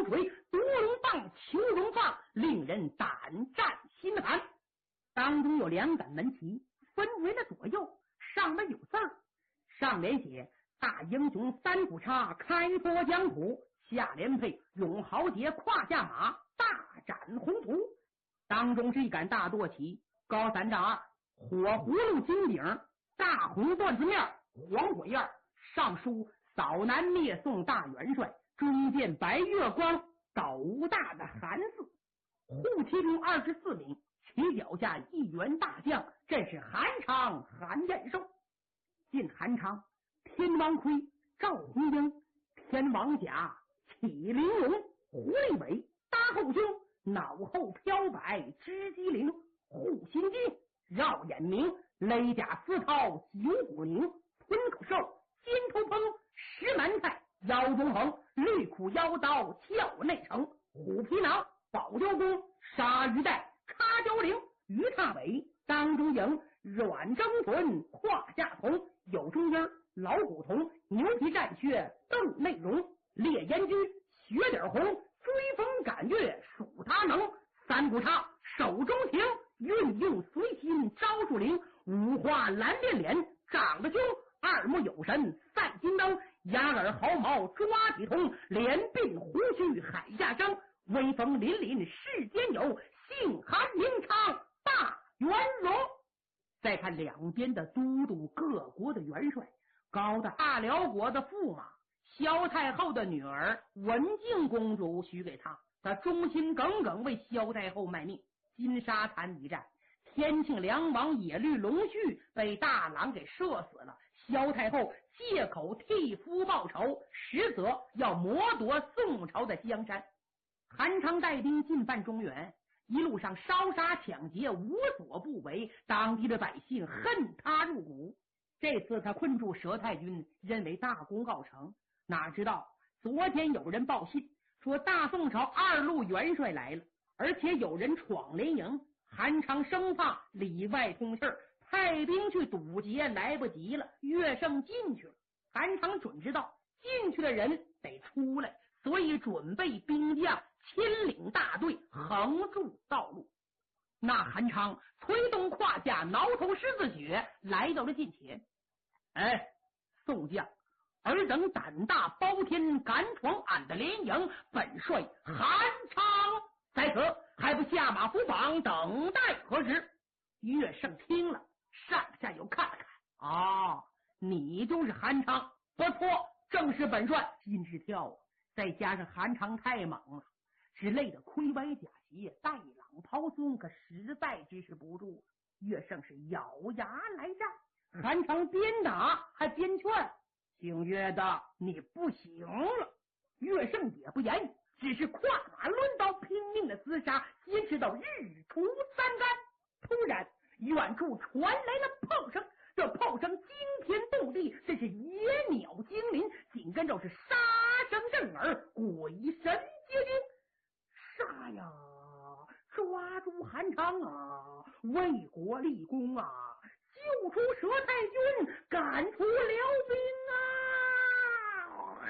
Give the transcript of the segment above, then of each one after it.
腿，独龙棒、求龙棒，令人胆战心寒。当中有2杆门旗，分为了左右，上面有字儿，上联写大英雄三股叉开拓疆土，下联配勇豪杰胯下马大展宏图。当中是一杆大舵旗，高3丈2，火葫芦金顶，大红缎子面，黄火焰，上书扫南灭宋大元帅，中见白月光，斗大的韩字。护旗中24名，其脚下1员大将，这是韩昌韩彦寿。进韩昌，天王盔赵红英，天王甲启玲珑，狐狸尾搭后胸，脑后飘摆织机灵，护心镜绕眼明，勒甲丝绦九股凝，吞口兽肩头崩，石蛮菜腰中横，绿苦腰刀鞘内成，虎皮囊宝雕弓，鲨鱼带插蛟翎，鱼叉尾当中迎，软蒸臀胯下同，有中音老虎瞳，牛皮战靴邓内容，烈烟驹血点红，追风赶月数他能，三股叉手中停，运用随心招数灵，五花蓝变脸长得凶，二目有神赛金灯，压耳毫毛抓体通，脸鬓胡须海下生，威风凛凛世间有，姓韩名昌大元荣。再看两边的都督各国的元帅，高的大辽国的驸马萧太后的女儿文静公主许给他，他忠心耿耿为萧太后卖命。金沙滩一战，天庆梁王野律龙绪被大郎给射死了，萧太后借口替夫报仇，实则要谋夺宋朝的江山。韩昌带兵进犯中原，一路上烧杀抢劫无所不为，当地的百姓恨他入骨。这次他困住佘太君，认为大功告成，哪知道昨天有人报信说大宋朝2路元帅来了，而且有人闯连营。韩昌生怕里外通气，派兵去堵截，来不及了，乐胜进去了。韩昌准知道进去的人得出来，所以准备兵将亲领大队横住道路。那韩昌催动胯下，挠头狮子血，来到了近前。宋将，尔等胆大包天，敢闯俺的连营，本帅韩昌在此，还不下马伏榜，等待何时？乐胜听了，上下又看了看，你就是韩昌，不错，正是本帅。心直跳啊！再加上韩昌太猛了，只累得盔歪甲斜，带朗抛松，可实在支持不住。乐胜是咬牙来战，韩昌边打还边劝：姓岳的，你不行了。乐胜也不言语，只是跨马抡刀，拼命的厮杀，坚持到日出3竿。突然远处传来了炮声，这炮声惊天动地，这是野鸟惊林，紧跟着是杀声震耳，鬼神皆惊。杀呀，抓住韩昌啊，为国立功啊，救出佘太君，赶出辽兵啊！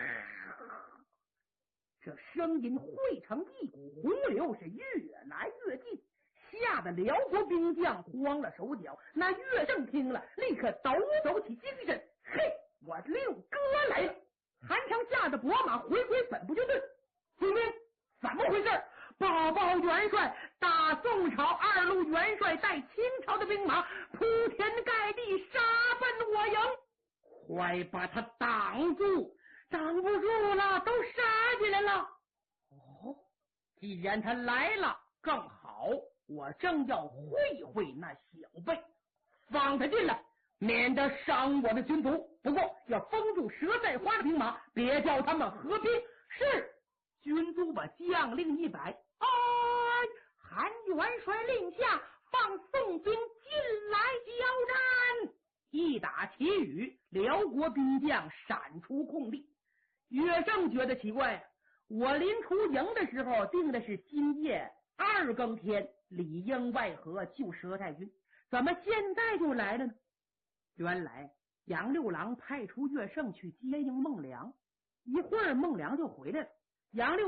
这声音汇成一股洪流，是越来越近，吓得辽国兵将慌了手脚。那乐胜听了，立刻抖抖起精神，嘿，我六哥来了！韩昌吓得拨马回归本部就对。军兵，怎么回事？报报元帅，大宋朝2路元帅带清朝的兵马铺天盖地杀奔我营，快把他挡住！挡不住了，都杀进来了。既然他来了，更好，我正要会会那小辈，放他进来，免得伤我的军卒。不过要封住佘在花的兵马，别叫他们合兵。是。军卒把将令一摆，韩元帅令下，放宋兵进来交战。一打旗语，辽国兵将闪出空地。乐胜觉得奇怪，我临出营的时候定的是今夜2更天，里应外合救佘太君，怎么现在就来了呢？原来杨六郎派出乐胜去接应孟良，一会儿孟良就回来了。杨六